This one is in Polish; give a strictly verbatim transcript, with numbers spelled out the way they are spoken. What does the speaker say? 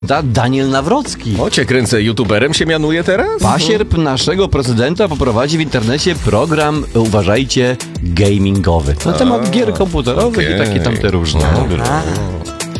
Da Daniel Nawrocki. O, cię kręcę, youtuberem się mianuje teraz? Pasierb naszego prezydenta poprowadzi w internecie program, uważajcie, gamingowy. Na temat gier komputerowych okej. i takie tamte różne. Dobra.